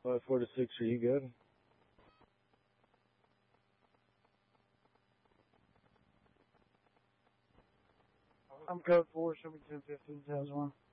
5-4 to 6, are you good? I'm code 4, show me 1015, Towers 1.